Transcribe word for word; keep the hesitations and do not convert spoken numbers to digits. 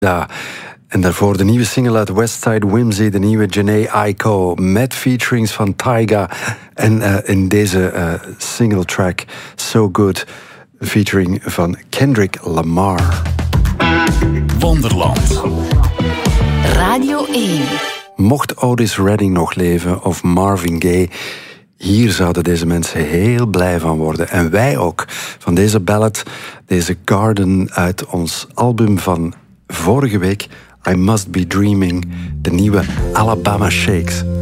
Ja, en daarvoor de nieuwe single uit Westside Whimsy, de nieuwe Jhené Aiko, met featurings van Tyga. En uh, in deze uh, single track, So Good, featuring van Kendrick Lamar. Wonderland. Radio één. Mocht Otis Redding nog leven of Marvin Gaye, hier zouden deze mensen heel blij van worden. En wij ook. Van deze ballad, deze Garden uit ons album van vorige week, I Must Be Dreaming, de nieuwe Alabama Shakes.